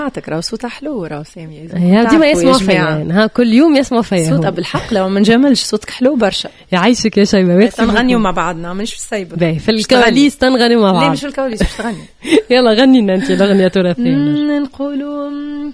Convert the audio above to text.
أعتك راو صوتها حلو راو سامية هي ديما يسمع فيان ها كل يوم يسمع فيان صوتها بالحق لو ما نجملش صوتك حلو برشا يعيشك يا شيماء تنغنيو مع بعضنا مش في السايبر باهي في الكواليس تنغنيو مع بعض لا مش في الكواليس مش تغني يلا غني لنا انت الأغنية تراثية نقولوا